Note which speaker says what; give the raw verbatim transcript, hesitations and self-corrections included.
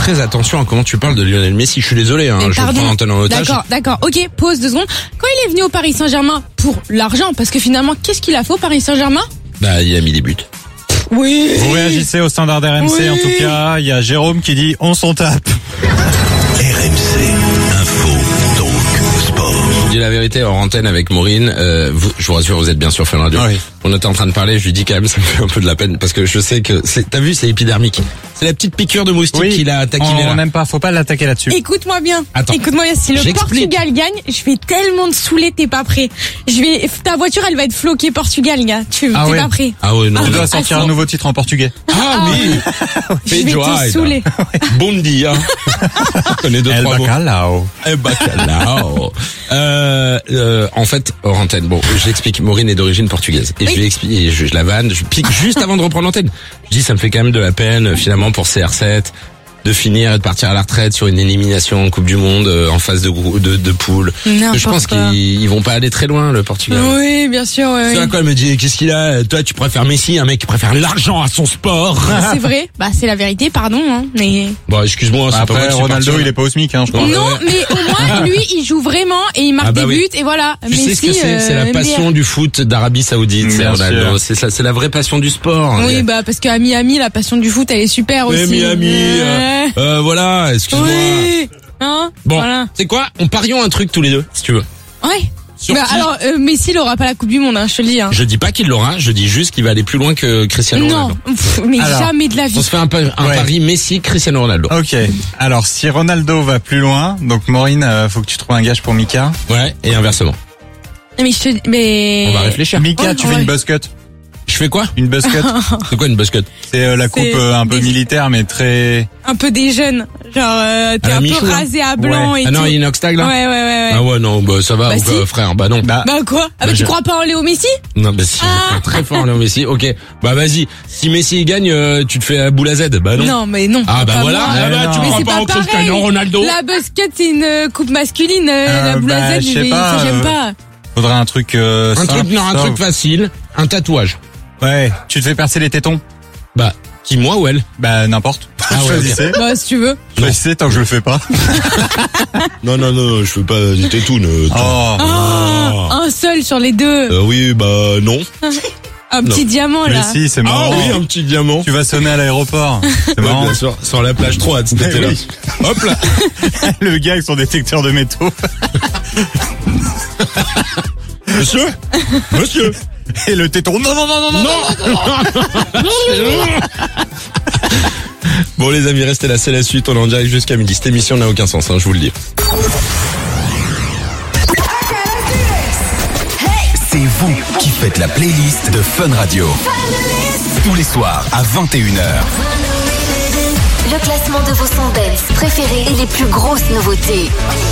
Speaker 1: très attention à comment tu parles de Lionel Messi. Je suis désolé, hein,
Speaker 2: Mais
Speaker 1: je
Speaker 2: pardon.
Speaker 1: prends l'antenne en otage.
Speaker 2: D'accord, d'accord. Ok, pause deux secondes. Quand il est venu au Paris Saint-Germain pour l'argent, parce que finalement, qu'est-ce qu'il a fait au Paris Saint-Germain?
Speaker 1: Bah, il a mis des buts.
Speaker 2: Oui.
Speaker 3: Vous réagissez au standard R M C
Speaker 2: Oui.
Speaker 3: en tout cas. Il y a Jérôme qui dit on s'en tape.
Speaker 4: R M C, info, talk, sport.
Speaker 1: Je dis la vérité hors antenne avec Maureen. Euh, vous, je vous rassure, vous êtes bien sur Fun Radio.
Speaker 3: Oui.
Speaker 1: On était en train de parler, je lui dis quand même, ça me fait un peu de la peine parce que je sais que c'est, t'as vu, c'est épidermique. C'est la petite piqûre de moustique
Speaker 3: Oui,
Speaker 1: qu'il a taquiné
Speaker 3: on
Speaker 1: là.
Speaker 3: n'aime pas, faut pas l'attaquer là-dessus.
Speaker 2: Écoute-moi bien.
Speaker 1: Attends.
Speaker 2: Écoute-moi bien. Si le
Speaker 1: J'explique.
Speaker 2: Portugal gagne, je vais tellement te saouler, t'es pas prêt. Je vais, ta voiture, elle va être floquée Portugal, gars. Tu,
Speaker 3: Ah
Speaker 2: t'es
Speaker 3: ouais.
Speaker 2: pas prêt.
Speaker 1: Ah ouais, non.
Speaker 3: On
Speaker 2: Ah,
Speaker 3: doit
Speaker 2: ah,
Speaker 3: sortir
Speaker 2: si.
Speaker 3: un nouveau titre en portugais.
Speaker 1: Ah oui.
Speaker 2: Je vais te saouler.
Speaker 1: Bon dia. Je connais deux
Speaker 3: El
Speaker 1: trois mots.
Speaker 3: bacalao.
Speaker 1: Eh bacalao. euh, euh, en fait, hors antenne, bon, j'explique. Maureen est d'origine portugaise. Et
Speaker 2: Oui.
Speaker 1: je lui explique, et je, je la vanne, je pique juste avant de reprendre l'antenne. Je dis, ça me fait quand même de la peine, finalement, pour C R sept, de finir et de partir à la retraite sur une élimination en Coupe du Monde, euh, en phase de, grou- de, de poule.
Speaker 2: N'importe
Speaker 1: Je pense
Speaker 2: quoi.
Speaker 1: qu'ils ils vont pas aller très loin, le Portugal.
Speaker 2: Oui, bien sûr, oui,
Speaker 1: C'est
Speaker 2: oui.
Speaker 1: à quoi elle me dit, qu'est-ce qu'il a? Toi, tu préfères Messi, un mec qui préfère l'argent à son sport.
Speaker 2: C'est vrai. Bah, c'est la vérité, pardon, hein, mais.
Speaker 1: Bon, excuse-moi, c'est pas vrai
Speaker 3: Après
Speaker 1: que je suis
Speaker 3: Ronaldo
Speaker 1: parti,
Speaker 3: il est pas au SMIC hein, je crois.
Speaker 2: Non, mais au moins, lui, il joue vraiment et il marque
Speaker 1: Ah bah
Speaker 2: des
Speaker 1: oui.
Speaker 2: buts et voilà.
Speaker 1: Tu sais ce que
Speaker 2: Messi,
Speaker 1: c'est? C'est la
Speaker 2: euh,
Speaker 1: passion
Speaker 2: M D R.
Speaker 1: du foot d'Arabie Saoudite, c'est
Speaker 3: Bien
Speaker 1: Ronaldo.
Speaker 3: sûr.
Speaker 1: C'est ça, c'est la vraie passion du sport.
Speaker 2: Oui, bah, parce qu'à Miami, la passion du foot, elle est super
Speaker 1: Mais
Speaker 2: aussi.
Speaker 1: Miami, euh,
Speaker 2: Ouais.
Speaker 1: euh, voilà, excuse-moi.
Speaker 2: Oui. Hein?
Speaker 1: Bon,
Speaker 2: Voilà.
Speaker 1: c'est quoi? On parions un truc tous les deux, si tu veux.
Speaker 2: Ouais.
Speaker 1: Sur
Speaker 2: Bah,
Speaker 1: qui
Speaker 2: alors, euh, Messi, il aura pas la Coupe du Monde, hein, je te le dis, hein.
Speaker 1: Je dis pas qu'il l'aura, je dis juste qu'il va aller plus loin que Cristiano
Speaker 2: Non,
Speaker 1: Ronaldo.
Speaker 2: pff, mais
Speaker 3: Alors,
Speaker 2: jamais de la
Speaker 1: On
Speaker 2: vie.
Speaker 1: se fait un, pa- un
Speaker 3: Ouais.
Speaker 1: pari Messi, Cristiano Ronaldo.
Speaker 3: Ok. Alors si Ronaldo va plus loin, donc Maureen, euh, faut que tu trouves un gage pour Mika.
Speaker 1: Ouais, et inversement.
Speaker 2: Mais je te, mais.
Speaker 1: On va réfléchir.
Speaker 3: Mika,
Speaker 2: Ouais,
Speaker 3: tu
Speaker 2: ouais.
Speaker 3: fais une buzz cut.
Speaker 1: Je fais quoi?
Speaker 3: Une buzz cut.
Speaker 1: C'est quoi une buzzcut?
Speaker 3: C'est euh, la coupe
Speaker 2: C'est
Speaker 3: euh, un peu
Speaker 2: des-
Speaker 3: militaire mais très.
Speaker 2: Un peu des jeunes. Genre, euh, t'es
Speaker 1: À la
Speaker 2: un
Speaker 1: Michou,
Speaker 2: peu
Speaker 1: hein.
Speaker 2: rasé à blanc
Speaker 3: Ouais.
Speaker 2: et
Speaker 1: Ah non,
Speaker 2: tout.
Speaker 1: Inox Tag là?
Speaker 2: Ouais, ouais, ouais, ouais.
Speaker 1: Ah ouais, non, bah ça va,
Speaker 2: Bah
Speaker 1: ou quoi,
Speaker 2: si.
Speaker 1: frère, bah non.
Speaker 3: Bah,
Speaker 2: Bah quoi? Ah bah,
Speaker 1: Bah,
Speaker 2: tu
Speaker 1: je-
Speaker 2: crois pas en Léo Messi?
Speaker 1: Non, bah si,
Speaker 2: Ah.
Speaker 1: je crois très fort Léo Messi. Ok, bah vas-y. Si Messi il gagne, euh, tu te fais la boule à Z. Bah non.
Speaker 2: Non, mais non.
Speaker 1: Ah bah
Speaker 2: Pas
Speaker 1: voilà,
Speaker 2: moi.
Speaker 1: ah bah, tu
Speaker 3: Mais
Speaker 1: crois
Speaker 2: c'est
Speaker 1: pas
Speaker 2: pas
Speaker 1: en
Speaker 2: pareil.
Speaker 1: Cristiano Ronaldo?
Speaker 2: La buzzcut, c'est une euh, coupe masculine. euh,
Speaker 3: Euh,
Speaker 2: la boule
Speaker 3: bah,
Speaker 2: à Z,
Speaker 3: je
Speaker 2: je
Speaker 3: sais
Speaker 2: vais-
Speaker 3: pas,
Speaker 2: ça, j'aime
Speaker 3: euh,
Speaker 2: pas.
Speaker 3: faudrait un truc. Euh,
Speaker 1: Un
Speaker 3: simple,
Speaker 1: truc, non, un
Speaker 3: ça.
Speaker 1: truc facile, un tatouage.
Speaker 3: Ouais. Tu te fais percer les tétons.
Speaker 1: Bah, qui, moi ou elle?
Speaker 3: Bah n'importe.
Speaker 1: Ah ouais,
Speaker 3: Choisissez.
Speaker 2: Bah, si tu veux.
Speaker 3: Choisissez tant que je le fais pas.
Speaker 1: Non, non, non, je veux pas des tétounes.
Speaker 3: Oh.
Speaker 2: Ah, un seul sur les deux.
Speaker 1: Euh, oui, bah non.
Speaker 2: Un petit diamant,
Speaker 3: Mais
Speaker 2: là.
Speaker 3: si, c'est
Speaker 1: Ah
Speaker 3: marrant.
Speaker 1: oui, un petit diamant.
Speaker 3: Tu vas sonner à l'aéroport. C'est
Speaker 1: Ouais,
Speaker 3: marrant.
Speaker 1: bien sûr, sur la plage trop hâte, t'étais
Speaker 3: Mais
Speaker 1: là.
Speaker 3: oui.
Speaker 1: Hop là.
Speaker 3: Le gars avec son détecteur de métaux.
Speaker 1: Monsieur? Monsieur?
Speaker 3: Et le téton. Non, non, non, non, non.
Speaker 1: Bon les amis, restez là, c'est la suite, on est en direct jusqu'à midi. Cette émission n'a aucun sens, hein, je vous le dis.
Speaker 4: C'est vous qui faites la playlist de Fun Radio. Tous les soirs à vingt et une heures.
Speaker 5: Le classement de vos sons dance préférés et les plus grosses nouveautés.